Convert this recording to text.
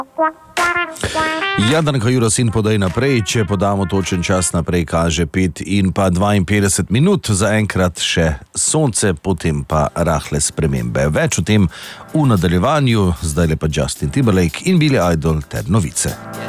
Jadranka Juras in podaj naprej, če podamo točen čas naprej, kaže 5 in pa 52 minut, zaenkrat še sonce, potem pa rahle spremembe. Več o tem v nadaljevanju, zdaj le pa Justin Timberlake in Billy Idol ter novice.